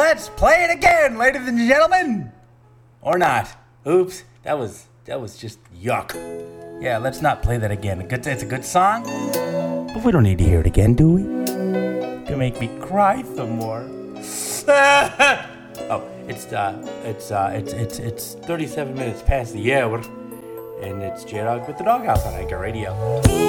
let's play it again, ladies and gentlemen. Or not. Oops, that was just yuck. Yeah, let's not play that again. It's a good song, but we don't need to hear it again, do we? To make me cry some more. Oh, it's 37 minutes past the hour, and it's J-Dog with the Doghouse on Anchor Radio.